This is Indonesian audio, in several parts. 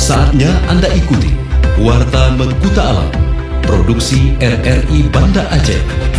Saatnya Anda ikuti Warta Mengkuta Alam, produksi RRI Banda Aceh.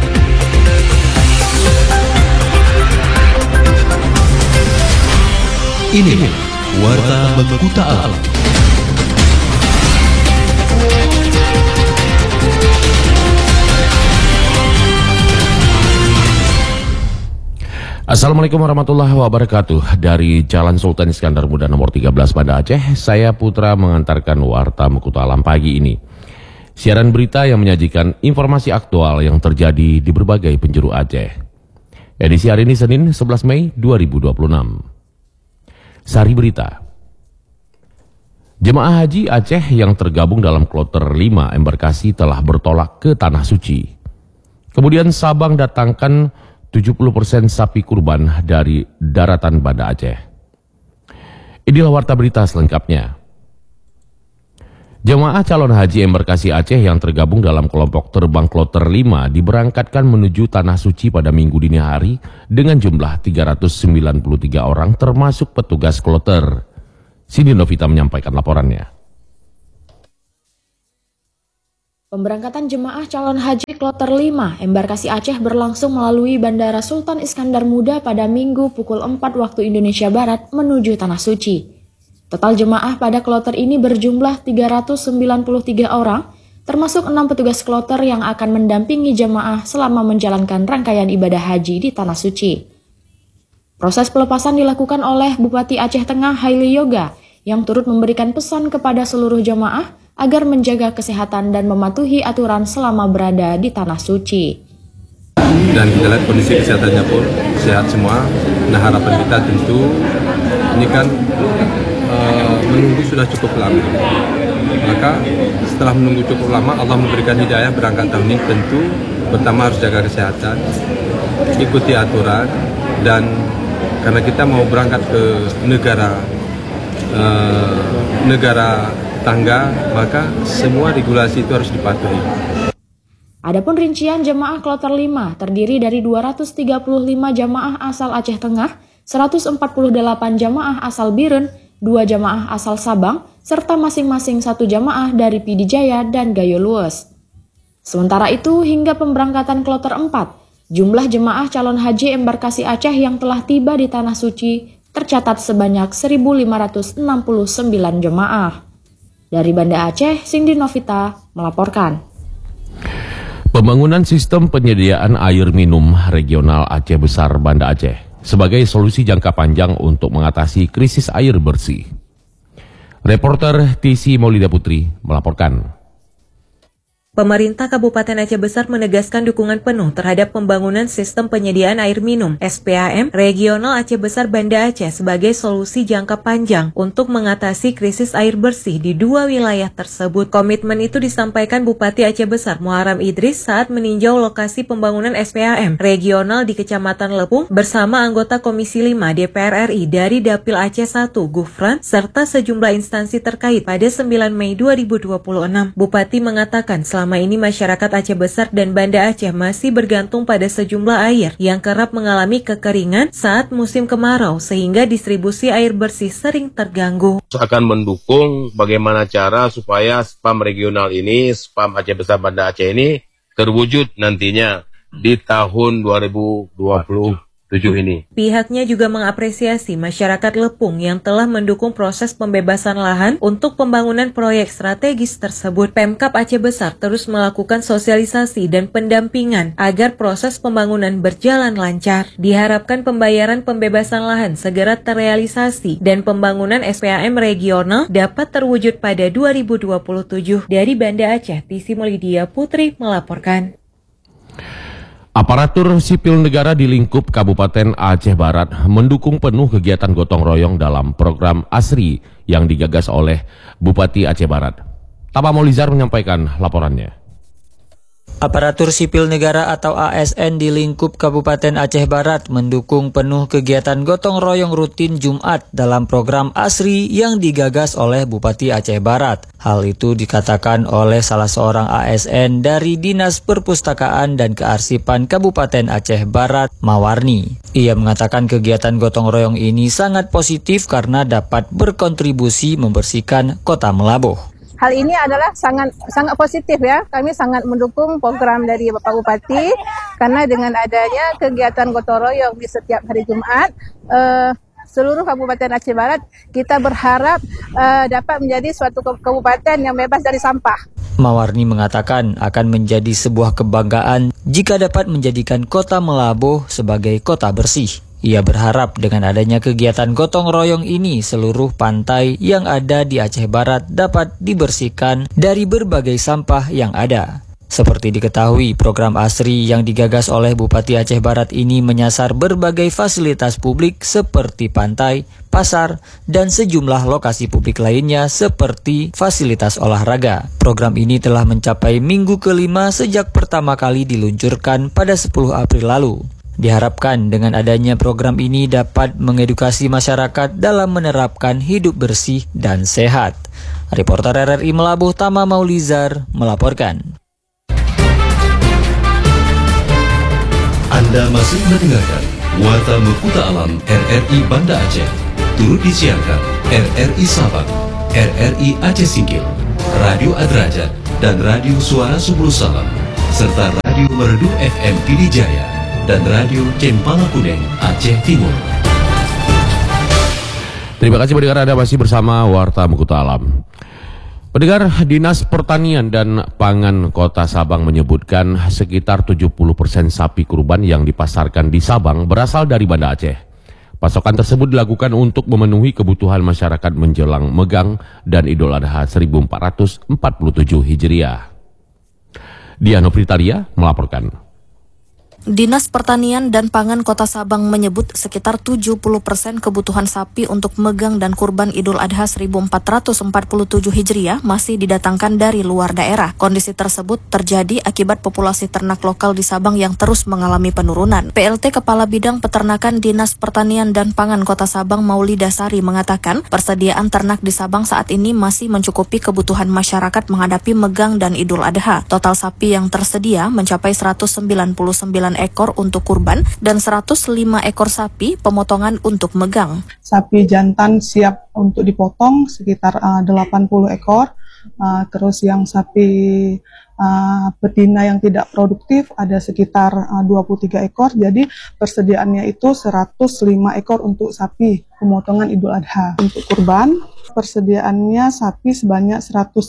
Ini Warta Mengkuta Alam. Assalamualaikum warahmatullahi wabarakatuh. Dari Jalan Sultan Iskandar Muda nomor 13 Banda Aceh, saya Putra mengantarkan Warta Mengkuta Alam pagi ini. Siaran berita yang menyajikan informasi aktual yang terjadi di berbagai penjuru Aceh. Edisi hari ini Senin 11 Mei 2026. Sari berita. Jemaah haji Aceh yang tergabung dalam kloter 5 embarkasi telah bertolak ke Tanah Suci. Kemudian Sabang datangkan 70% sapi kurban dari daratan Banda Aceh. Inilah warta berita selengkapnya. Jemaah calon haji embarkasi Aceh yang tergabung dalam kelompok terbang kloter 5 diberangkatkan menuju Tanah Suci pada Minggu dini hari dengan jumlah 393 orang termasuk petugas kloter. Cindy Novita menyampaikan laporannya. Pemberangkatan jemaah calon haji kloter 5 embarkasi Aceh berlangsung melalui Bandara Sultan Iskandar Muda pada Minggu pukul 4 waktu Indonesia Barat menuju Tanah Suci. Total jemaah pada kloter ini berjumlah 393 orang, termasuk 6 petugas kloter yang akan mendampingi jemaah selama menjalankan rangkaian ibadah haji di Tanah Suci. Proses pelepasan dilakukan oleh Bupati Aceh Tengah Haili Yoga yang turut memberikan pesan kepada seluruh jemaah agar menjaga kesehatan dan mematuhi aturan selama berada di Tanah Suci. Dan kita lihat kondisi kesehatannya pun sehat semua. Nah, harapan kita tentu ini kan menunggu sudah cukup lama. Maka setelah menunggu cukup lama, Allah memberikan hidayah berangkat tahun ini. Tentu pertama harus jaga kesehatan, ikuti aturan, dan karena kita mau berangkat ke negara tangga, maka semua regulasi itu harus dipatuhi. Adapun rincian jemaah kloter 5 terdiri dari 235 jemaah asal Aceh Tengah, 148 jemaah asal Biren, 2 jemaah asal Sabang, serta masing-masing 1 jemaah dari Pidi Jaya dan Gayo Lues. Sementara itu, hingga pemberangkatan kloter 4, jumlah jemaah calon haji embarkasi Aceh yang telah tiba di Tanah Suci tercatat sebanyak 1.569 jemaah. Dari Banda Aceh, Cindy Novita melaporkan. Pembangunan sistem penyediaan air minum regional Aceh Besar Banda Aceh sebagai solusi jangka panjang untuk mengatasi krisis air bersih. Reporter TC Maulida Putri melaporkan. Pemerintah Kabupaten Aceh Besar menegaskan dukungan penuh terhadap pembangunan sistem penyediaan air minum (SPAM) regional Aceh Besar Banda Aceh sebagai solusi jangka panjang untuk mengatasi krisis air bersih di 2 wilayah tersebut. Komitmen itu disampaikan Bupati Aceh Besar Muharam Idris saat meninjau lokasi pembangunan SPAM regional di Kecamatan Lepung bersama anggota Komisi 5 DPR RI dari Dapil Aceh 1 Gufran serta sejumlah instansi terkait pada 9 Mei 2026. Bupati mengatakan selama ini masyarakat Aceh Besar dan Banda Aceh masih bergantung pada sejumlah air yang kerap mengalami kekeringan saat musim kemarau sehingga distribusi air bersih sering terganggu. Akan mendukung bagaimana cara supaya SPAM regional ini, SPAM Aceh Besar Banda Aceh ini terwujud nantinya di tahun 2027 ini. Pihaknya juga mengapresiasi masyarakat Lepung yang telah mendukung proses pembebasan lahan untuk pembangunan proyek strategis tersebut. Pemkab Aceh Besar terus melakukan sosialisasi dan pendampingan agar proses pembangunan berjalan lancar. Diharapkan pembayaran pembebasan lahan segera terrealisasi dan pembangunan SPAM regional dapat terwujud pada 2027. Dari Banda Aceh, TC Maulida Putri melaporkan. Aparatur sipil negara di lingkup Kabupaten Aceh Barat mendukung penuh kegiatan gotong royong dalam program ASRI yang digagas oleh Bupati Aceh Barat. Tapa Maulizar menyampaikan laporannya. Aparatur Sipil Negara atau ASN di lingkup Kabupaten Aceh Barat mendukung penuh kegiatan gotong royong rutin Jumat dalam program ASRI yang digagas oleh Bupati Aceh Barat. Hal itu dikatakan oleh salah seorang ASN dari Dinas Perpustakaan dan Kearsipan Kabupaten Aceh Barat, Mawarni. Ia mengatakan kegiatan gotong royong ini sangat positif karena dapat berkontribusi membersihkan Kota Melabuh. Hal ini adalah sangat positif ya. Kami sangat mendukung program dari Bapak Bupati karena dengan adanya kegiatan gotong royong di setiap hari Jumat, seluruh Kabupaten Aceh Barat kita berharap dapat menjadi suatu kabupaten yang bebas dari sampah. Mawarni mengatakan akan menjadi sebuah kebanggaan jika dapat menjadikan Kota Melabuh sebagai kota bersih. Ia berharap dengan adanya kegiatan gotong royong ini seluruh pantai yang ada di Aceh Barat dapat dibersihkan dari berbagai sampah yang ada. Seperti diketahui, program ASRI yang digagas oleh Bupati Aceh Barat ini menyasar berbagai fasilitas publik seperti pantai, pasar, dan sejumlah lokasi publik lainnya seperti fasilitas olahraga. Program ini telah mencapai minggu kelima sejak pertama kali diluncurkan pada 10 April lalu. Diharapkan dengan adanya program ini dapat mengedukasi masyarakat dalam menerapkan hidup bersih dan sehat. Reporter RRI Melabuh Tama Maulizar melaporkan. Anda masih mendengarkan Warta Mekuta Alam RRI Banda Aceh. Turut disiarkan RRI Sabang, RRI Aceh Singkil, Radio Adrajat, dan Radio Suara Subul Salam, serta Radio Merdu FM Pidijaya dan Radio Cempala Kuning Aceh Timur. Terima kasih pendengar, Anda masih bersama Warta Mekuta Alam. Pendengar, Dinas Pertanian dan Pangan Kota Sabang menyebutkan sekitar 70% sapi kurban yang dipasarkan di Sabang berasal dari Banda Aceh. Pasokan tersebut dilakukan untuk memenuhi kebutuhan masyarakat menjelang Megang dan Idul Adha 1447 Hijriah. Diano Fritalia melaporkan. Dinas Pertanian dan Pangan Kota Sabang menyebut sekitar 70% kebutuhan sapi untuk Megang dan Kurban Idul Adha 1447 Hijriah masih didatangkan dari luar daerah. Kondisi tersebut terjadi akibat populasi ternak lokal di Sabang yang terus mengalami penurunan. PLT Kepala Bidang Peternakan Dinas Pertanian dan Pangan Kota Sabang Maulida Sari mengatakan persediaan ternak di Sabang saat ini masih mencukupi kebutuhan masyarakat menghadapi Megang dan Idul Adha. Total sapi yang tersedia mencapai 199 ekor untuk kurban dan 105 ekor sapi pemotongan untuk Megang. Sapi jantan siap untuk dipotong sekitar 80 ekor. Terus yang sapi betina yang tidak produktif ada sekitar 23 ekor. Jadi persediaannya itu 105 ekor untuk sapi pemotongan Idul Adha. Untuk kurban persediaannya sapi sebanyak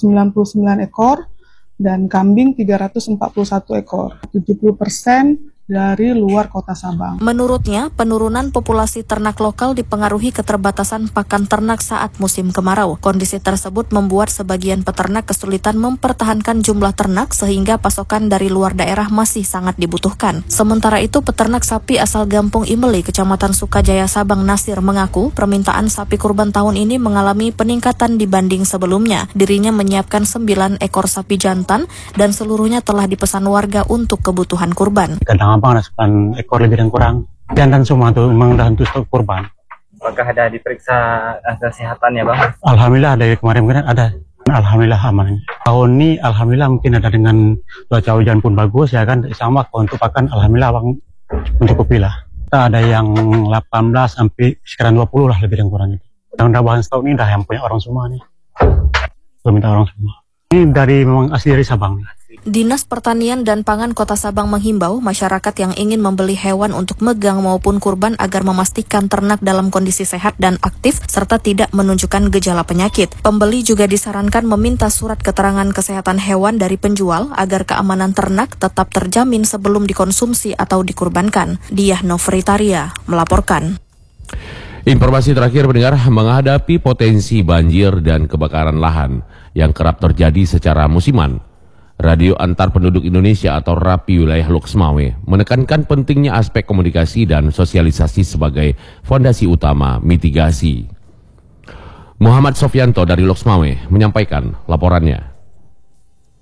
199 ekor. Dan kambing 341 ekor, 70% dari luar kota Sabang. Menurutnya, penurunan populasi ternak lokal dipengaruhi keterbatasan pakan ternak saat musim kemarau. Kondisi tersebut membuat sebagian peternak kesulitan mempertahankan jumlah ternak sehingga pasokan dari luar daerah masih sangat dibutuhkan. Sementara itu, peternak sapi asal Gampung Imeli, Kecamatan Sukajaya, Sabang, Nasir mengaku permintaan sapi kurban tahun ini mengalami peningkatan dibanding sebelumnya. Dirinya menyiapkan 9 ekor sapi jantan dan seluruhnya telah dipesan warga untuk kebutuhan kurban. Kadang-kadang ada 9 ekor lebih dan kurang. Jantan semua tuh memang udah untuk stok kurban. Apakah ada diperiksa kesehatan ya Bang? Alhamdulillah dari kemarin ada. Alhamdulillah aman. Tahun ini alhamdulillah mungkin ada dengan cuaca hujan pun bagus ya kan. Sama untuk pakan alhamdulillah Bang mencukupi lah. Kita ada yang 18 sampai sekitar 20 lah lebih dan kurang itu. Udah bahan stok ini dah yang punya orang semua nih. Minta orang semua. Ini dari memang asli dari Sabang. Dinas Pertanian dan Pangan Kota Sabang menghimbau masyarakat yang ingin membeli hewan untuk Megang maupun kurban agar memastikan ternak dalam kondisi sehat dan aktif serta tidak menunjukkan gejala penyakit. Pembeli juga disarankan meminta surat keterangan kesehatan hewan dari penjual agar keamanan ternak tetap terjamin sebelum dikonsumsi atau dikurbankan. Diah Novritaria melaporkan. Informasi terakhir pendengar, menghadapi potensi banjir dan kebakaran lahan yang kerap terjadi secara musiman, Radio Antar Penduduk Indonesia atau RAPI wilayah Loksmawe menekankan pentingnya aspek komunikasi dan sosialisasi sebagai fondasi utama mitigasi. Muhammad Sofyanto dari Loksmawe menyampaikan laporannya.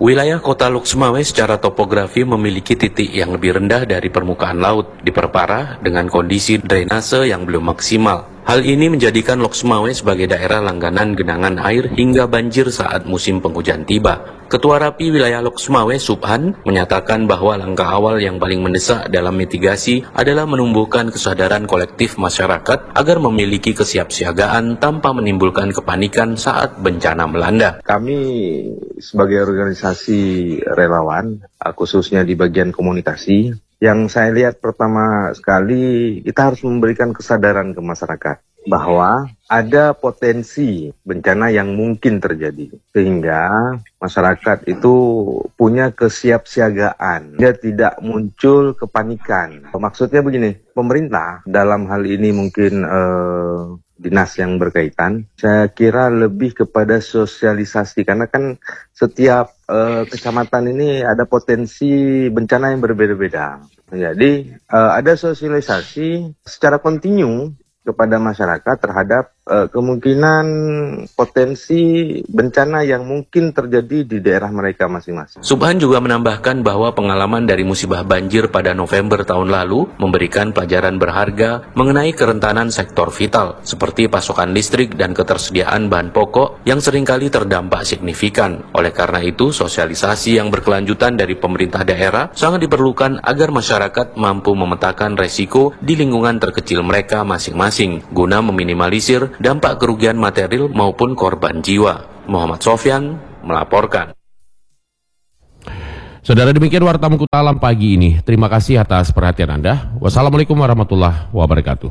Wilayah kota Lok Sumawe secara topografi memiliki titik yang lebih rendah dari permukaan laut, diperparah dengan kondisi drainase yang belum maksimal. Hal ini menjadikan Lok Sumawe sebagai daerah langganan genangan air hingga banjir saat musim penghujan tiba. Ketua Rapi Wilayah Lok Sumawe, Subhan, menyatakan bahwa langkah awal yang paling mendesak dalam mitigasi adalah menumbuhkan kesadaran kolektif masyarakat agar memiliki kesiapsiagaan tanpa menimbulkan kepanikan saat bencana melanda. Kami sebagai organisasi relawan, khususnya di bagian komunikasi, yang saya lihat pertama sekali kita harus memberikan kesadaran ke masyarakat bahwa ada potensi bencana yang mungkin terjadi, sehingga masyarakat itu punya kesiapsiagaan, dia tidak muncul kepanikan. Maksudnya begini, pemerintah dalam hal ini mungkin dinas yang berkaitan, saya kira lebih kepada sosialisasi, karena kan setiap kecamatan ini ada potensi bencana yang berbeda-beda. Jadi ada sosialisasi secara kontinu kepada masyarakat terhadap kemungkinan potensi bencana yang mungkin terjadi di daerah mereka masing-masing. Subhan juga menambahkan bahwa pengalaman dari musibah banjir pada November tahun lalu memberikan pelajaran berharga mengenai kerentanan sektor vital seperti pasokan listrik dan ketersediaan bahan pokok yang seringkali terdampak signifikan. Oleh karena itu, sosialisasi yang berkelanjutan dari pemerintah daerah sangat diperlukan agar masyarakat mampu memetakan resiko di lingkungan terkecil mereka masing-masing guna meminimalisir dampak kerugian material maupun korban jiwa. Muhammad Sofyan melaporkan. Saudara, demikian Warta Mengkuta Alam pagi ini. Terima kasih atas perhatian Anda. Wassalamualaikum warahmatullahi wabarakatuh.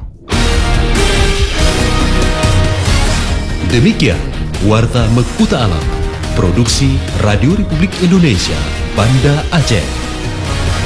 Demikian Warta Mengkuta Alam, produksi Radio Republik Indonesia, Banda Aceh.